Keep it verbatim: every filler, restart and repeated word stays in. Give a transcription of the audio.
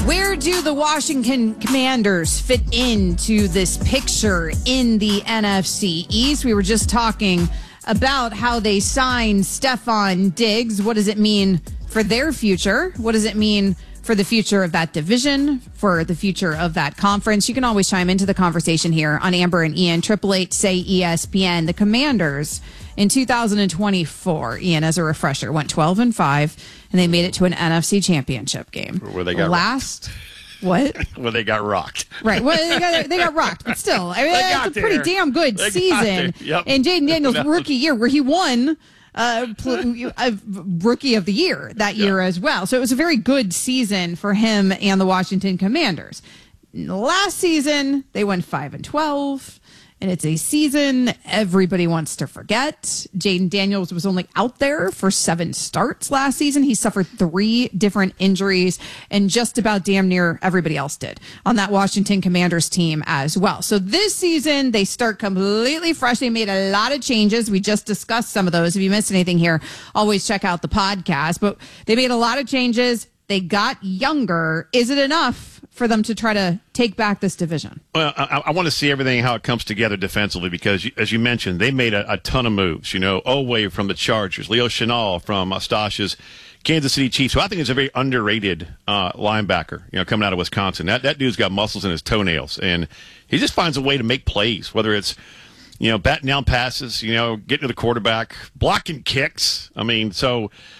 Where do the Washington Commanders fit into this picture in the N F C East? We were just talking about how they signed Stephon Diggs. What does it mean for their future? What does it mean for the future of that division, for the future of that conference? You can always chime into the conversation here on Amber and Ian, eight eight eight, say E S P N. The Commanders in two thousand twenty-four, Ian, as a refresher, went twelve and five, and they made it to an N F C championship game. Where they got last... What? Well, they got rocked. Right. Well, they got, they got rocked, but still, I mean, it's a there. pretty damn good They got season. Yep. And Jaden Daniels' No. rookie year, where he won uh, pl- uh, rookie of the year that year Yeah. as well. So it was a very good season for him and the Washington Commanders. Last season, they went five and twelve. And it's a season everybody wants to forget. Jaden Daniels was only out there for seven starts last season. He suffered three different injuries, and just about damn near everybody else did on that Washington Commanders team as well. So this season, they start completely fresh. They made a lot of changes. We just discussed some of those. If you missed anything here, always check out the podcast. But they made a lot of changes. They got younger. Is it enough for them to try to take back this division? Well, I, I want to see everything, how it comes together defensively, because, you, as you mentioned, they made a, a ton of moves. You know, Oweh from the Chargers, Leo Chenal from Stash's Kansas City Chiefs, who I think is a very underrated uh, linebacker, you know, coming out of Wisconsin. That, that dude's got muscles in his toenails, and he just finds a way to make plays, whether it's, you know, batting down passes, you know, getting to the quarterback, blocking kicks. I mean, so